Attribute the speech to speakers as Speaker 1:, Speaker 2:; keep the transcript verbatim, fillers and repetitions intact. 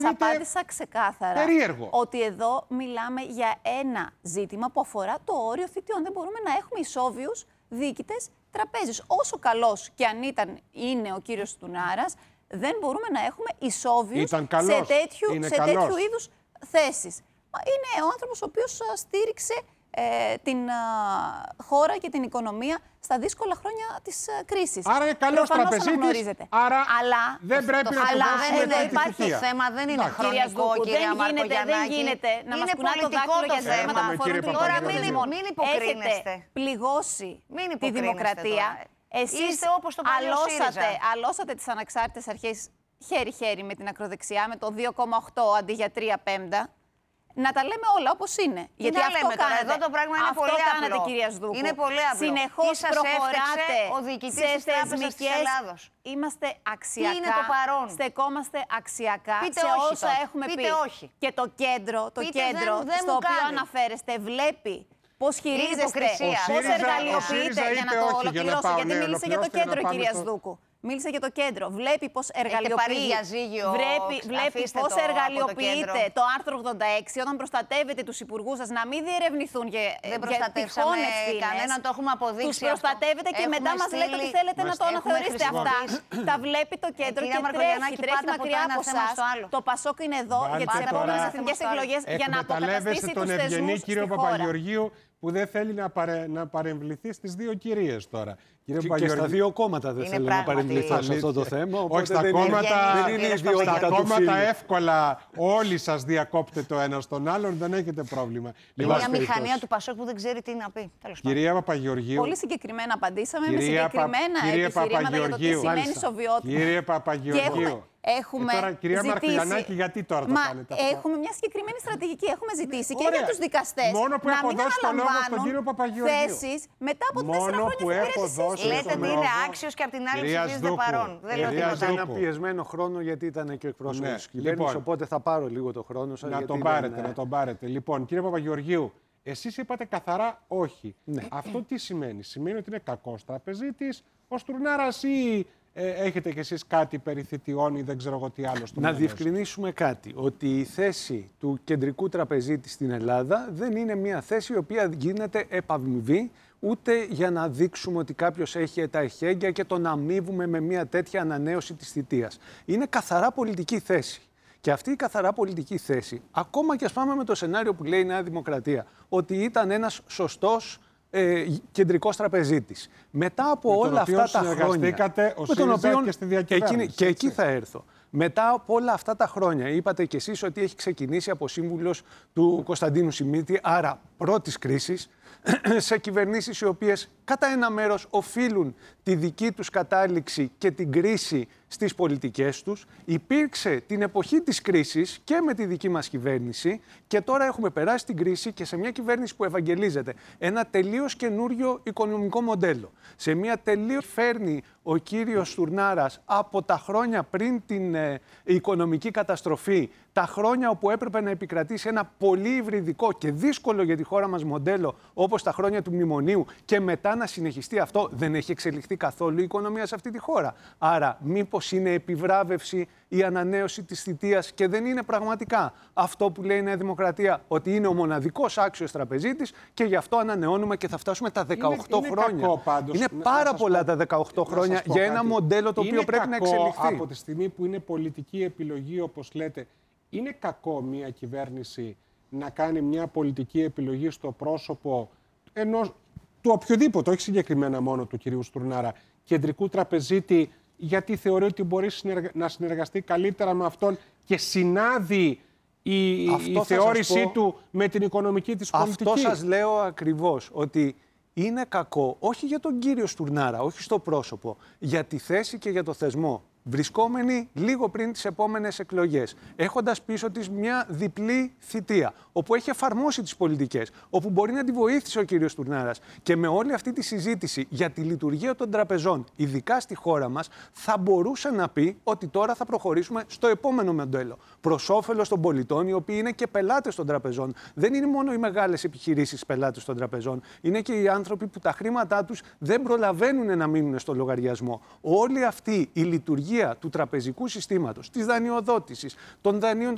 Speaker 1: Απάντησα ξεκάθαρα
Speaker 2: περίεργο.
Speaker 1: ότι εδώ μιλάμε για ένα ζήτημα που αφορά το όριο θητιών. Δεν μπορούμε να έχουμε ισόβιους διοικητές τραπέζης. Όσο καλός και αν ήταν είναι ο κύριος Στουρνάρας, δεν μπορούμε να έχουμε ισόβιους σε τέτοιου, σε τέτοιου είδους θέσεις. Είναι ο άνθρωπος ο οποίος στήριξε ε, την α, χώρα και την οικονομία στα δύσκολα χρόνια της α, κρίσης.
Speaker 2: Άρα είναι καλός τραπεζίτης, άρα
Speaker 1: αλλά,
Speaker 2: δεν πρέπει να του δώσουμε
Speaker 3: δεν
Speaker 2: την
Speaker 3: υπάρχει
Speaker 2: θητεία.
Speaker 3: θέμα, δεν είναι
Speaker 2: Να,
Speaker 3: χρονικό, κυρία Μαρκογιαννάκη.
Speaker 1: Δεν γίνεται να μας κουνά το δάκτυλο για θέματα που αφορούν τον
Speaker 3: Τώρα μην υποκρίνεστε.
Speaker 1: Έχετε πληγώσει τη δημοκρατία. Εσείς
Speaker 3: όπως το
Speaker 1: αλώσατε, αλώσατε τις αναξάρτητες αρχές χέρι-χέρι με την ακροδεξιά, με το δύο κόμμα οκτώ αντί για τρία πέμπτα. Να τα λέμε όλα όπως είναι.
Speaker 3: Τι
Speaker 1: Γιατί
Speaker 3: να
Speaker 1: αυτό
Speaker 3: λέμε τώρα,
Speaker 1: κάνετε.
Speaker 3: εδώ το πράγμα είναι
Speaker 1: αυτό
Speaker 3: πολύ
Speaker 1: κάνετε,
Speaker 3: απλό.
Speaker 1: κυρία Σδούκου.
Speaker 3: Είναι πολύ απλό.
Speaker 1: Συνεχώς προχωράτε
Speaker 3: ο διοικητής
Speaker 1: σε
Speaker 3: της Τράπεζας της
Speaker 1: θεσμικές.
Speaker 3: Ελλάδος.
Speaker 1: Είμαστε αξιακά.
Speaker 3: Τι είναι το παρόν.
Speaker 1: Στεκόμαστε αξιακά
Speaker 3: Πείτε
Speaker 1: σε
Speaker 3: όχι
Speaker 1: όσα
Speaker 3: τότε.
Speaker 1: έχουμε
Speaker 3: Πείτε
Speaker 1: πει.
Speaker 3: όχι.
Speaker 1: Και το κέντρο, το
Speaker 3: Πείτε
Speaker 1: κέντρο
Speaker 3: δεν, δεν
Speaker 1: στο οποίο
Speaker 3: κάνει.
Speaker 1: αναφέρεστε βλέπει πώς χειρίζεστε, πώς εργαλειοποιείτε. Για να το ολοκληρώσω, γιατί μίλησε για το κέντρο, κυρία Σδούκου. Μίλησε για το κέντρο. Βλέπει πώς εργαλειοποιεί. Βλέπει, βλέπει πώς εργαλειοποιείται το άρθρο ογδόντα έξι όταν προστατεύετε τους υπουργούς σας να μην διερευνηθούν για τυχόν ευθύνες.
Speaker 3: Κανέναν, το έχουμε αποδείξει.
Speaker 1: Τους προστατεύετε και
Speaker 3: έχουμε
Speaker 1: μετά μας λέτε ότι θέλετε να το αναθεωρήσετε αυτά. Τα βλέπει το κέντρο και τρέχει, τρέχει μακριά από εσάς. Το Πασόκ είναι εδώ για τις επόμενες εθνικές εκλογές για να αποκαταστήσει τους θεσμούς στη χώρα.
Speaker 2: Που δεν θέλει να, παρε, να παρεμβληθεί στις δύο κυρίες τώρα.
Speaker 4: Κύριε και, και στα δύο κόμματα δεν θέλει να παρεμβληθώ σε αυτό το θέμα.
Speaker 2: Όχι, στα
Speaker 4: δεν
Speaker 2: κόμματα,
Speaker 4: είναι, δεν είναι
Speaker 2: στα κόμματα εύκολα όλοι σας διακόπτε το ένα στον άλλον, δεν έχετε πρόβλημα.
Speaker 3: Είναι μια μηχανία του Πασόκ που δεν ξέρει τι να πει.
Speaker 2: Κυρία Παπαγεωργίου.
Speaker 1: Πολύ συγκεκριμένα απαντήσαμε με συγκεκριμένα επιχειρήματα για το τι σημαίνει σοβιότητα.
Speaker 2: Κύριε Παπαγεωργίου.
Speaker 1: Έχουμε
Speaker 2: τώρα, κυρία
Speaker 1: ζητήσει...
Speaker 2: Μαρκογιαννάκη, γιατί τώρα το
Speaker 1: Μα
Speaker 2: κάνετε αυτό?
Speaker 1: Έχουμε μια συγκεκριμένη στρατηγική. Έχουμε ζητήσει και
Speaker 2: Ωραία.
Speaker 1: για τους δικαστές
Speaker 2: Μόνο που
Speaker 1: να
Speaker 2: έχω
Speaker 1: μην
Speaker 2: δώσει το λόγο στον κύριο Παπαγεωργίου.
Speaker 1: θέσεις μετά από
Speaker 2: Μόνο
Speaker 1: τέσσερα χρόνια
Speaker 2: που έχω δώσει
Speaker 3: Λέτε ότι είναι άξιος και από την άλλη ψηφίζετε παρόν. Δεν λέω
Speaker 4: τίποτα. Ένα πιεσμένο χρόνο γιατί ήταν και ο εκπρόσωπος
Speaker 2: ναι.
Speaker 4: της κυβέρνησης,
Speaker 2: λοιπόν,
Speaker 4: οπότε θα πάρω λίγο το χρόνο σας.
Speaker 2: Να τον πάρετε, δεν... να τον πάρετε. Λοιπόν, κύριε Παπαγεωργίου, εσείς είπατε καθαρά όχι.
Speaker 4: Ναι.
Speaker 2: Αυτό τι σημαίνει? Σημαίνει ότι είναι κακός τραπεζίτης ο Στουρνάρας ή ε, έχετε κι εσείς κάτι περί θητιών ή δεν ξέρω εγώ τι άλλο?
Speaker 4: Να διευκρινίσουμε κάτι, ότι η θέση του κεντρικού τραπεζίτη στην Ελλάδα δεν είναι μια θέση η οποία γίνεται επαμοιβή, ούτε για να δείξουμε ότι κάποιος έχει τα εχέγγυα και τον αμείβουμε με μια τέτοια ανανέωση της θητείας. Είναι καθαρά πολιτική θέση. Και αυτή η καθαρά πολιτική θέση, ακόμα και ας πάμε με το σενάριο που λέει η Νέα Δημοκρατία, ότι ήταν ένας σωστός ε, κεντρικός τραπεζίτης. Μετά από όλα αυτά τα χρόνια.
Speaker 2: Με τον οποίο και στη διακυβέρνηση.
Speaker 4: Εκείνη, και εκεί θα έρθω. Μετά από όλα αυτά τα χρόνια, είπατε κι εσείς ότι έχει ξεκινήσει από σύμβουλος του Κωνσταντίνου Σιμίτη, άρα πρώτης κρίσης, σε κυβερνήσεις οι οποίες κατά ένα μέρος οφείλουν τη δική τους κατάληξη και την κρίση στις πολιτικές τους. Υπήρξε την εποχή της κρίσης και με τη δική μας κυβέρνηση και τώρα έχουμε περάσει την κρίση και σε μια κυβέρνηση που ευαγγελίζεται ένα τελείως καινούριο οικονομικό μοντέλο. Σε μια τελείως φέρνει ο κύριος Στουρνάρας από τα χρόνια πριν την ε, οικονομική καταστροφή, τα χρόνια όπου έπρεπε να επικρατήσει ένα πολύ υβριδικό και δύσκολο για τη χώρα μας μοντέλο, όπως τα χρόνια του μνημονίου, και μετά να συνεχιστεί αυτό. Δεν έχει εξελιχθεί καθόλου η οικονομία σε αυτή τη χώρα. Άρα, μήπως είναι επιβράβευση η ανανέωση της θητείας και δεν είναι πραγματικά αυτό που λέει η Νέα Δημοκρατία, ότι είναι ο μοναδικός άξιος τραπεζίτης και γι' αυτό ανανεώνουμε και θα φτάσουμε τα δεκαοκτώ
Speaker 2: είναι, είναι
Speaker 4: χρόνια.
Speaker 2: Κακό, πάντως,
Speaker 4: είναι
Speaker 2: να,
Speaker 4: πάρα
Speaker 2: να
Speaker 4: πολλά
Speaker 2: πω,
Speaker 4: τα δεκαοκτώ χρόνια για ένα
Speaker 2: κάτι.
Speaker 4: μοντέλο το
Speaker 2: είναι
Speaker 4: οποίο πρέπει
Speaker 2: κακό,
Speaker 4: να εξελιχθεί.
Speaker 2: Από τη στιγμή που είναι πολιτική επιλογή, όπως λέτε, είναι κακό μια κυβέρνηση να κάνει μια πολιτική επιλογή στο πρόσωπο ενός, του οποιοδήποτε, όχι συγκεκριμένα μόνο του κυρίου Στουρνάρα, κεντρικού τραπεζίτη, γιατί θεωρεί ότι μπορεί να συνεργαστεί καλύτερα με αυτόν και συνάδει η, η θεώρησή πω, του με την οικονομική της πολιτική?
Speaker 4: Αυτό σας λέω ακριβώς, ότι είναι κακό όχι για τον κύριο Στουρνάρα, όχι στο πρόσωπο, για τη θέση και για το θεσμό. Βρισκόμενοι λίγο πριν τις επόμενες εκλογές, έχοντας πίσω της μια διπλή θητεία, όπου έχει εφαρμόσει τις πολιτικές, όπου μπορεί να τη βοήθησε ο κύριος Στουρνάρας και με όλη αυτή τη συζήτηση για τη λειτουργία των τραπεζών, ειδικά στη χώρα μας, θα μπορούσε να πει ότι τώρα θα προχωρήσουμε στο επόμενο μοντέλο. Προς όφελος των πολιτών, οι οποίοι είναι και πελάτες των τραπεζών. Δεν είναι μόνο οι μεγάλες επιχειρήσεις πελάτες των τραπεζών, είναι και οι άνθρωποι που τα χρήματά τους δεν προλαβαίνουν να μείνουν στο λογαριασμό. Όλη αυτή η λειτουργία του τραπεζικού συστήματος, της δανειοδότησης, των δανείων